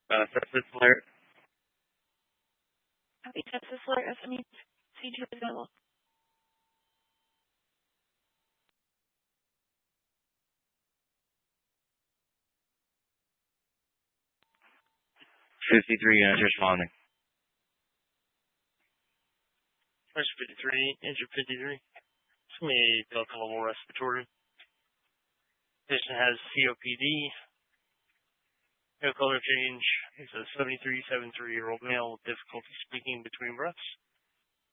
Sepsis alert. Copy sepsis alert. SME C2 is available. 53 units responding. Pressure 53, injured 53. It's going to be a Delta level respiratory. Patient has COPD. No color change. It's a 73-year-old male with difficulty speaking between breaths.